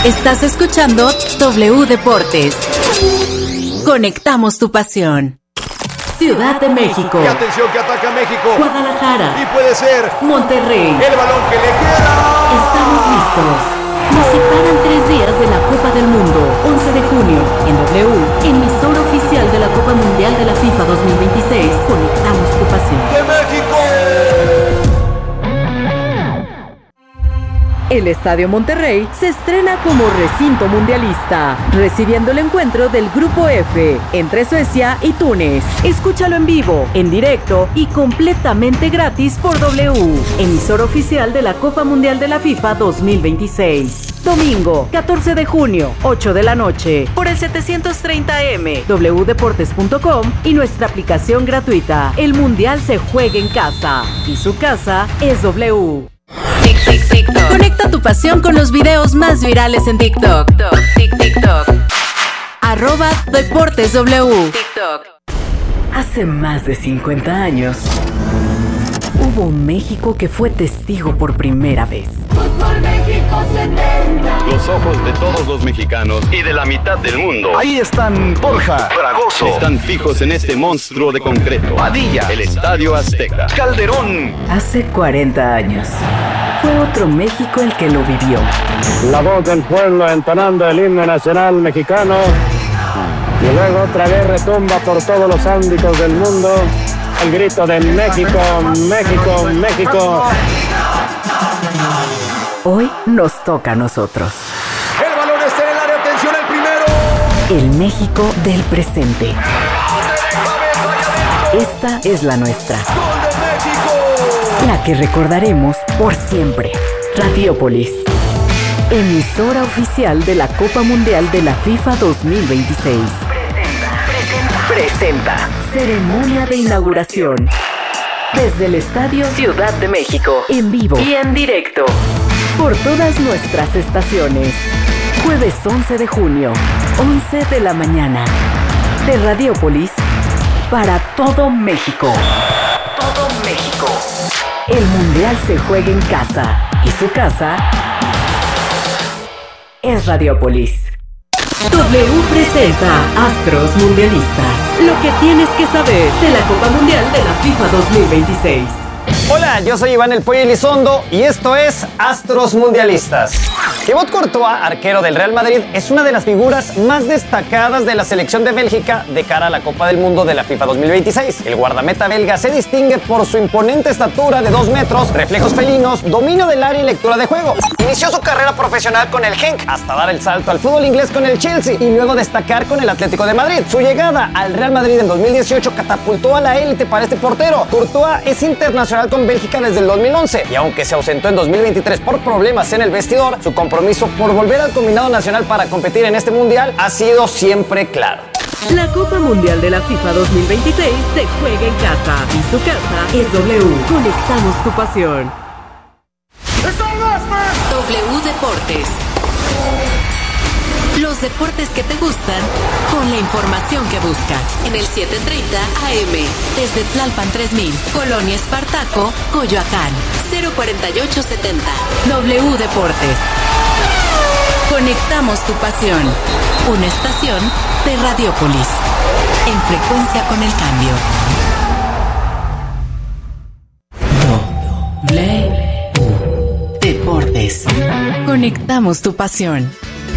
Estás escuchando W Deportes. Conectamos tu pasión. Ciudad de México. Y atención que ataca México. Guadalajara. Y puede ser Monterrey. El balón que le queda. Estamos listos. Nos separan 3 días de la Copa del Mundo. 11 de junio, en W, emisora oficial de la Copa Mundial de la FIFA 2026. Conectamos tu pasión. ¡De México! El Estadio Monterrey se estrena como recinto mundialista, recibiendo el encuentro del Grupo F entre Suecia y Túnez. Escúchalo en vivo, en directo y completamente gratis por W, emisora oficial de la Copa Mundial de la FIFA 2026. Domingo, 14 de junio, 8 de la noche, por el 730M, wdeportes.com y nuestra aplicación gratuita. El Mundial se juega en casa y su casa es W. TikTok. Conecta tu pasión con los videos más virales en TikTok. TikTok. @DeportesW. TikTok. Hace más de 50 años, hubo un México que fue testigo por primera vez. Fútbol México 70. Los ojos de todos los mexicanos y de la mitad del mundo. Ahí están Borja, Fragoso. Están fijos en este monstruo de concreto. Padilla, El Estadio Azteca. Calderón. Hace 40 años, fue otro México el que lo vivió. La voz del pueblo entonando el himno nacional mexicano y luego otra vez retumba por todos los ámbitos del mundo el grito de México, México, México. Hoy nos toca a nosotros. El balón está en el área, atención el primero. El México del presente. Esta es la nuestra. ¡Gol de México! La que recordaremos por siempre. Radiópolis. Emisora oficial de la Copa Mundial de la FIFA 2026. Presenta. Ceremonia de inauguración. Desde el Estadio Ciudad de México. En vivo y en directo. Por todas nuestras estaciones. Jueves 11 de junio, 11 de la mañana. De Radiópolis para todo México. Todo México. El Mundial se juega en casa. Y su casa es Radiópolis. W presenta Astros Mundialistas. Lo que tienes que saber de la Copa Mundial de la FIFA 2026. Hola, yo soy Iván El Pollo Elizondo y esto es Astros Mundialistas. Thibaut Courtois, arquero del Real Madrid, es una de las figuras más destacadas de la selección de Bélgica de cara a la Copa del Mundo de la FIFA 2026. El guardameta belga se distingue por su imponente estatura de 2 metros, reflejos felinos, dominio del área y lectura de juego. Inició su carrera profesional con el Genk, hasta dar el salto al fútbol inglés con el Chelsea y luego destacar con el Atlético de Madrid. Su llegada al Real Madrid en 2018 catapultó a la élite para este portero. Courtois es internacional con Bélgica desde el 2011 y aunque se ausentó en 2023 por problemas en el vestidor, su compromiso por volver al combinado nacional para competir en este mundial ha sido siempre claro. La Copa Mundial de la FIFA 2026 se juega en casa y su casa es W. Conectamos tu pasión. W Deportes. Los deportes que te gustan con la información que buscas. En el 730 AM. Desde Tlalpan 3000. Colonia Espartaco, Coyoacán. 04870. W Deportes. Conectamos tu pasión. Una estación de Radiópolis. En frecuencia con el cambio. W Deportes. Conectamos tu pasión.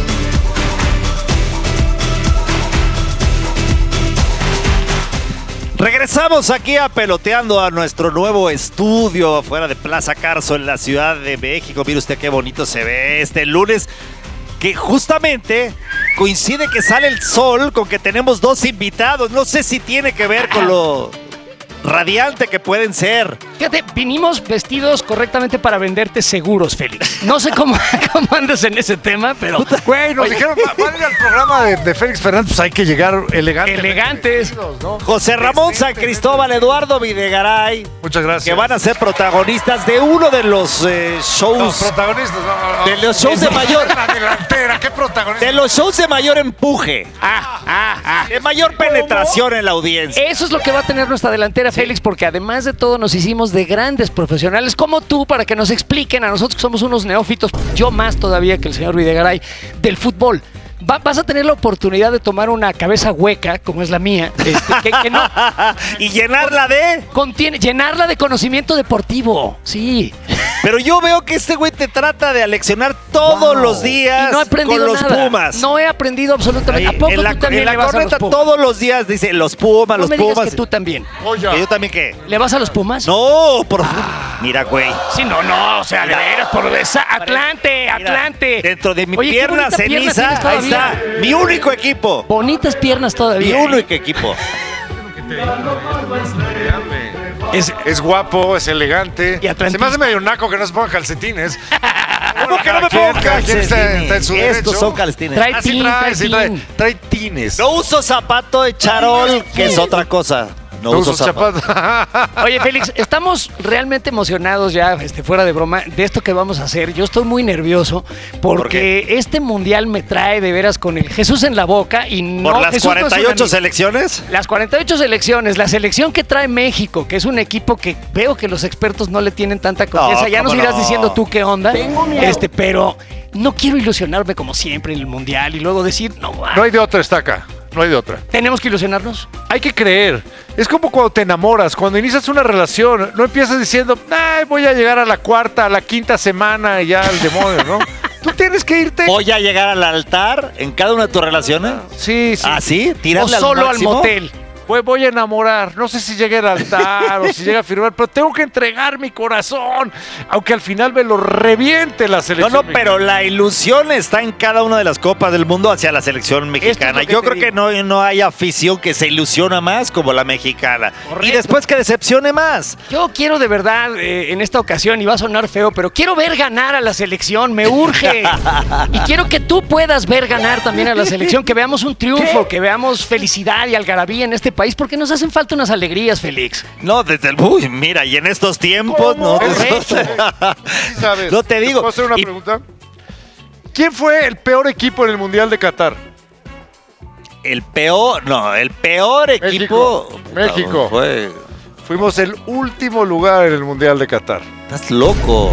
Regresamos aquí a Peloteando a nuestro nuevo estudio afuera de Plaza Carso en la Ciudad de México. Mire usted qué bonito se ve este lunes, que justamente coincide que sale el sol con que tenemos 2 invitados. No sé si tiene que ver con lo radiante que pueden ser. Fíjate, vinimos vestidos correctamente para venderte seguros, Félix. No sé cómo andas en ese tema, pero... Güey, nos dijeron, van a ir al programa de Félix Fernández, pues hay que llegar elegantes. Elegantes. ¿No? José Ramón San Cristóbal, Eduardo Videgaray. Muchas gracias. Que van a ser protagonistas de uno de los shows. Los protagonistas. De los shows de mayor. La delantera, ¿qué protagonistas? De los shows de mayor empuje. De mayor penetración en la audiencia. Eso es lo que va a tener nuestra delantera, Félix, porque además de todo nos hicimos de grandes profesionales como tú para que nos expliquen a nosotros que somos unos neófitos, yo más todavía que el señor Videgaray, del fútbol. Vas a tener la oportunidad de tomar una cabeza hueca, como es la mía, que no... Y llenarla de... llenarla de conocimiento deportivo, sí. Pero yo veo que este güey te trata de aleccionar todos los días y no he aprendido con los nada. Pumas. No he aprendido absolutamente. ¿A poco tú también le vas a los Pumas? Todos los días dice los Pumas, No los me digas Pumas. que tú también. Oye, ¿Que yo también qué? ¿Le vas a los Pumas? No, por Mira, güey. Sí, no, o sea, de veras, por Atlante. Dentro de mi Oye, qué pierna bonita pierna ceniza, tienes ahí todavía. está. Mi único equipo. Bonitas piernas Mi todavía. único equipo. es guapo, es elegante. Y atlantista. Se me hace medio naco que no se ponga calcetines. ¿Cómo que no me pongo Cada quien está en su derecho. Estos son calcetines. Trae Sí tin, trae tines. No uso zapato de charol, que es otra cosa. No uso zapato. Oye, Félix, estamos realmente emocionados ya, fuera de broma, de esto que vamos a hacer. Yo estoy muy nervioso porque este mundial me trae de veras con el Jesús en la boca y no... ¿Por las Jesús no es un 48 amigo. selecciones? Las 48 selecciones, la selección que trae México, que es un equipo que veo que los expertos no le tienen tanta confianza. No, Ya nos ¿cómo irás no? diciendo tú qué onda. Pero no quiero ilusionarme como siempre en el mundial y luego decir, no hay de otra estaca. No hay de otra. ¿Tenemos que ilusionarnos? Hay que creer. Es como cuando te enamoras, cuando inicias una relación. No empiezas diciendo, ay, voy a llegar a la cuarta, a la quinta semana y ya al demonio, ¿no? Tú tienes que irte. ¿Voy a llegar al altar en cada una de tus relaciones? Sí. ¿Ah, sí? O ¿Tirarle solo al máximo? motel. Voy a enamorar. No sé si llegue al altar o si llega a firmar, pero tengo que entregar mi corazón. Aunque al final me lo reviente la selección. No, pero la ilusión está en cada una de las copas del mundo hacia la selección mexicana. lo que Yo te creo que no hay afición que se ilusiona más como la mexicana. Correcto. Y después que decepcione más. Yo quiero de verdad, en esta ocasión, y va a sonar feo, pero quiero ver ganar a la selección, me urge. Y quiero que tú puedas ver ganar también a la selección, que veamos un triunfo, que veamos felicidad y algarabía en este país, porque nos hacen falta unas alegrías, Félix. No, desde el... Uy, mira, y en estos tiempos... No, Correcto. Sí sabes. No te digo. ¿Puedo hacer una Y- pregunta? ¿Quién fue el peor equipo en el Mundial de Qatar? el peor equipo... México. Fue... Fuimos el último lugar en el Mundial de Qatar. Estás loco.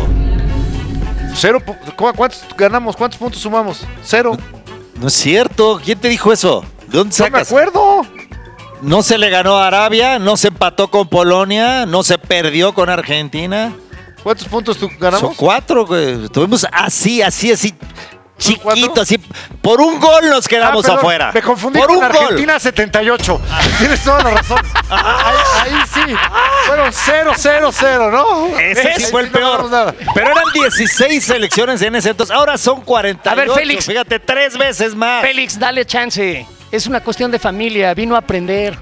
¿Cuántos ganamos? ¿Cuántos puntos sumamos? 0. No es cierto. ¿Quién te dijo eso? ¿De dónde No me sacas? acuerdo. No se le ganó a Arabia, no se empató con Polonia, no se perdió con Argentina. ¿Cuántos puntos Son ganamos? 4, güey. Estuvimos así, chiquito, 4? así. Por un gol nos quedamos Perdón, afuera. Me confundí por con un Argentina 78. Tienes toda la razón. Ahí sí. Fueron 0-0-0, ¿no? Ese sí fue el No ganamos peor. nada. Pero eran 16 selecciones en ese entonces. Ahora son 48. A ver, Félix. Fíjate, 3 veces más. Félix, dale chance. Es una cuestión de familia, vino a aprender.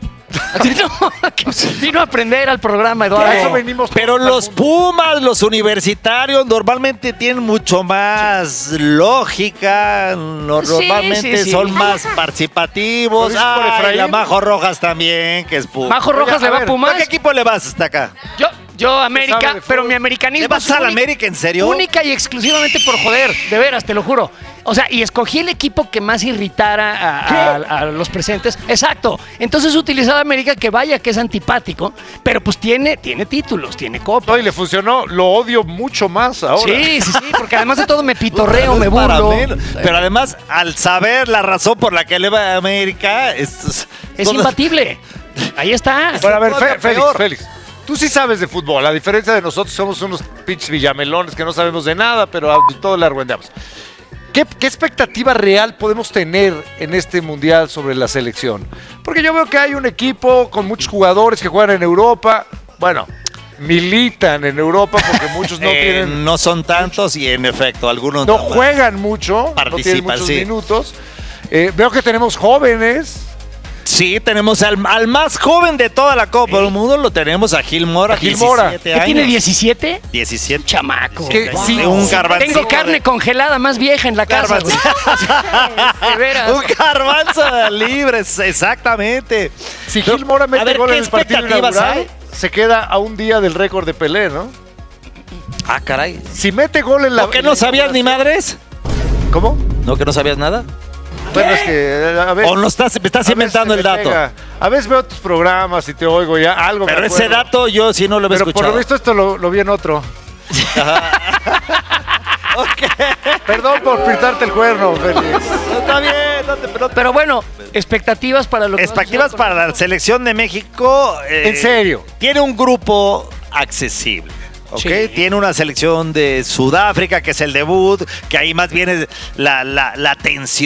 Vino a aprender al programa, A eso Eduardo. venimos. Pero los Pumas, los universitarios, normalmente tienen mucho más lógica, normalmente sí. son más participativos. ¿Lo dices por Ay, Efraín? la Majo Rojas también, que es Puma. Majo Rojas Oye, le a va a ver, Pumas. ¿A qué equipo le vas hasta acá? Yo sabe América, de fútbol. pero mi americanismo ¿Le vas es a la único- América, en serio? Única y exclusivamente por joder, de veras, te lo juro. O sea, y escogí el equipo que más irritara a los presentes. Exacto. Entonces utilizaba América, que vaya que es antipático, pero pues tiene títulos, tiene copa. No, y le funcionó. Lo odio mucho más ahora. Sí, porque además de todo me pitorreo, No me es para burlo. menos. Pero además, al saber la razón por la que le va a América, es Imbatible. Ahí está. Bueno, a ver, Todavía Félix, peor. Félix. Tú sí sabes de fútbol. A diferencia de nosotros, somos unos pinches villamelones que no sabemos de nada, pero a todo le argüendamos. ¿Qué expectativa real podemos tener en este mundial sobre la selección? Porque yo veo que hay un equipo con muchos jugadores que juegan en Europa. Bueno, militan en Europa porque muchos no tienen, no son tantos y en efecto, algunos no juegan mucho, no tienen Participan, muchos sí. minutos. Veo que tenemos jóvenes. Sí, tenemos al más joven de toda la Copa del Mundo, lo tenemos a Gil Mora, A Gil Mora. 17 ¿Qué años. tiene 17? 17. Chamaco. Que sí, Un garbancito. Tengo carne congelada más vieja en la casa. güey. De veras. Un garbanzo de libres, exactamente. Si Gil Mora a mete ver, gol ¿qué en el partido expectativas inaugural, hay? se queda a un día del récord de Pelé, ¿no? Ah, caray. Si mete gol en la... ¿No que no sabías ni madres? ¿Cómo? ¿No que no sabías nada? Bueno, es que a ver, O no estás, me estás a inventando el veces me dato. pega. A veces veo tus programas y te oigo ya algo. me Pero ese acuerdo. dato yo sí no lo había Pero por escuchado. lo visto esto lo vi en otro. Perdón por pintarte el cuerno, Félix. No, está bien, no te Pero bueno, expectativas para lo que va a Expectativas suceder para la selección de México. En serio. Tiene un grupo accesible. ¿Ok? Sí. Tiene una selección de Sudáfrica, que es el debut, que ahí más viene la tensión.